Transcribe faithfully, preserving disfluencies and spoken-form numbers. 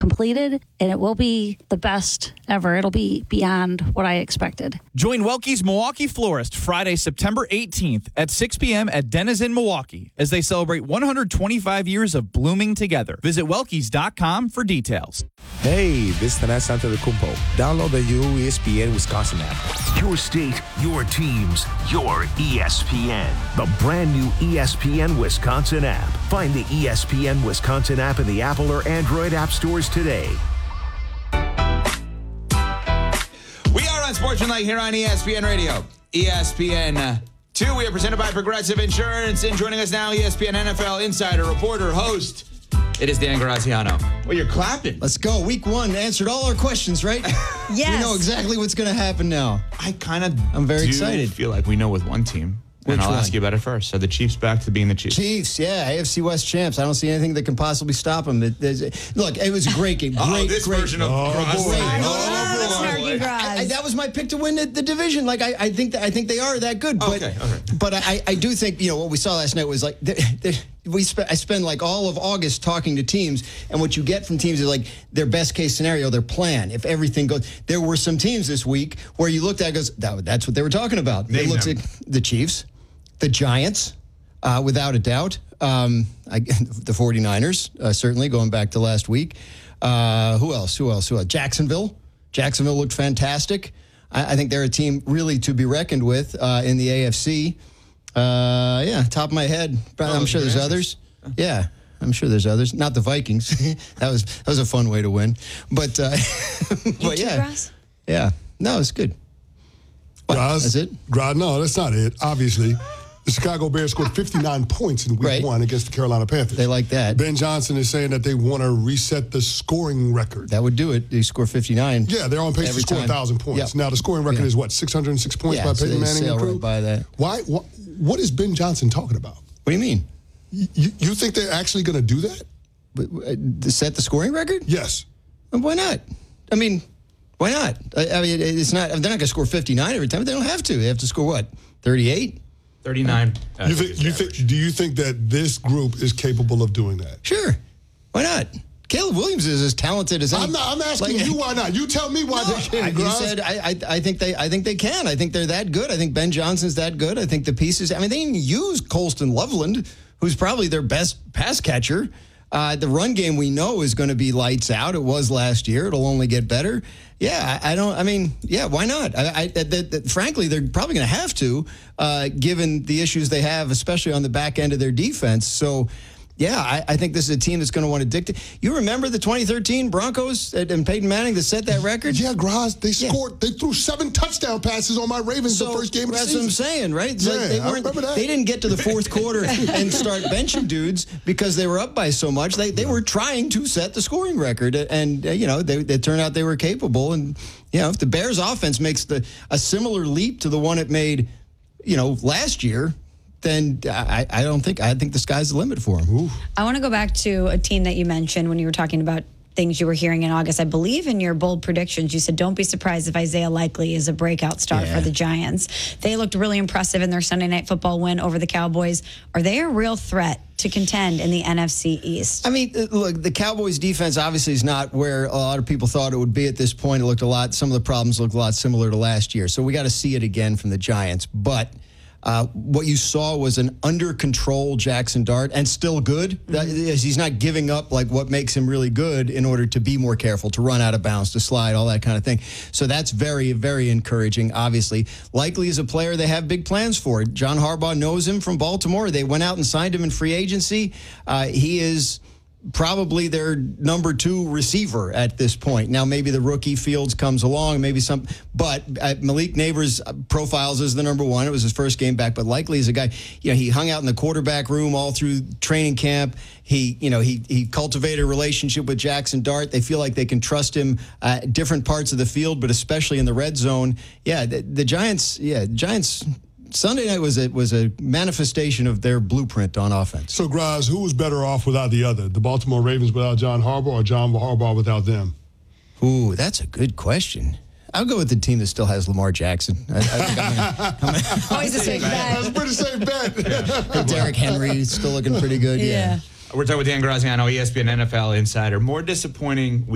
completed, and it will be the best ever. It'll be beyond what I expected. Join Welke's Milwaukee Florist Friday, September eighteenth at six p.m. at Denizen Milwaukee as they celebrate one hundred twenty-five years of blooming together. Visit welkes dot com for details. Hey, this is Tanas Antetokounmpo. Download the new E S P N Wisconsin app. Your state, your teams, your E S P N. The brand new E S P N Wisconsin app. Find the E S P N Wisconsin app in the Apple or Android app stores today. We are on Sportsmanlike here on E S P N Radio. E S P N two, we are presented by Progressive Insurance. And joining us now, E S P N N F L insider, reporter, host, it is Dan Graziano. Well, you're clapping. Let's go. Week one answered all our questions, right? Yes. We know exactly what's going to happen now. I kind of I'm very do excited. feel like we know with one team. Which and I'll one? ask you about it first. So the Chiefs back to being the Chiefs. Chiefs, yeah, A F C West champs. I don't see anything that can possibly stop them. It, there's- look, it was a great game. Great, Oh, this great. version of Oh, Graz. boy. Oh, No, Oh, no, that's no, no, Snarky no. Graz. I, I, that was my pick to win the, the division. Like I, I think that I think they are that good. But, Okay, okay. but I, I do think you know what we saw last night was like they, they, we spe- I spend like all of August talking to teams, and what you get from teams is like their best case scenario, their plan. If everything goes, there were some teams this week where you looked at it and goes, that, that's what they were talking about. Name It looks them. like the Chiefs, the Giants. Uh, without a doubt. Um, I, the 49ers, uh, certainly, going back to last week. Uh, who else? Who else? Who else? Jacksonville. Jacksonville looked fantastic. I, I think they're a team really to be reckoned with uh, in the A F C. Uh, yeah, top of my head. But I'm Oh, sure there's good others. Yeah, I'm sure there's others. Not the Vikings. that was that was a fun way to win. But, uh, but yeah. Grass? Yeah. No, it's good. What, Graz, that's it? Graz, no, that's not it, obviously. The Chicago Bears scored fifty-nine points in week Right. one against the Carolina Panthers. They like that. Ben Johnson is saying that they want to reset the scoring record. That would do it. They score fifty-nine. Yeah, they're on pace every to score time. one thousand points. Yep. Now, the scoring record Yeah. is what, six hundred six points Yeah, by so Peyton they Manning sail and crew? right by that. Why, what, what is Ben Johnson talking about? What do you mean? You, you think they're actually going to do that? Uh, To set the scoring record? Yes. Well, why not? I mean, why not? I, I mean, it's not. They're not going to score fifty-nine every time. They don't have to. They have to score what? thirty-eight? thirty-nine. uh, You think, is you the think, average. do you think that this group is capable of doing that? Sure. Why not? Caleb Williams is as talented as any. I'm, not, I'm asking like- you why not. You tell me why No, they can't. I, you Graz. said I, I. I think they. I think they can. I think they're that good. I think Ben Johnson's that good. I think the pieces. I mean, they didn't use Colston Loveland, who's probably their best pass catcher. Uh, the run game we know is going to be lights out. It was last year. It'll only get better. Yeah, I, I don't. I mean, yeah, why not? I, I that, that, that, frankly, they're probably going to have to, uh, given the issues they have, especially on the back end of their defense. So. Yeah, I, I think this is a team that's going to want to dictate. You remember the twenty thirteen Broncos and Peyton Manning that set that record? Yeah, Graz, they Yeah. scored. They threw seven touchdown passes on my Ravens the first game of the that's season. what I'm saying, right? It's Yeah, like they I weren't. remember that. They didn't get to the fourth quarter and start benching dudes because they were up by so much. They they were trying to set the scoring record, and uh, you know they it turned out they were capable. And you know if the Bears' offense makes the a similar leap to the one it made, you know, last year, then I, I don't think I think the sky's the limit for them. Ooh. I want to go back to a team that you mentioned when you were talking about things you were hearing in August. I believe in your bold predictions, you said, don't be surprised if Isaiah Likely is a breakout star Yeah. for the Giants. They looked really impressive in their Sunday Night Football win over the Cowboys. Are they a real threat to contend in the N F C East? I mean, uh, look, the Cowboys' defense obviously is not where a lot of people thought it would be at this point. It looked a lot, some of the problems looked a lot similar to last year. So we got to see it again from the Giants. But uh, what you saw was an under control Jackson Dart, and still good. Mm-hmm. That is, he's not giving up like what makes him really good in order to be more careful, to run out of bounds, to slide, all that kind of thing. So that's very, very encouraging, obviously. Likely is a player they have big plans for. John Harbaugh knows him from Baltimore. They went out and signed him in free agency. Uh, he is probably their number two receiver at this point. Now, maybe the rookie Fields comes along, maybe some, but uh, Malik Neighbors profiles as the number one. It was his first game back, but Likely is a guy, you know, he hung out in the quarterback room all through training camp. He, you know, he he cultivated a relationship with Jackson Dart. They feel like they can trust him at different parts of the field, but especially in the red zone. Yeah, the, the Giants, yeah, Giants, Sunday night was a, was a manifestation of their blueprint on offense. So, Graz, who was better off without the other? The Baltimore Ravens without John Harbaugh, or John Harbaugh without them? Ooh, that's a good question. I'll go with the team that still has Lamar Jackson. I, I think I'm gonna, I'm gonna, Always a safe That's a bet. pretty safe bet. Derrick Henry is still looking pretty good. Yeah. Yeah. We're talking with Dan Graziano, E S P N N F L insider. More disappointing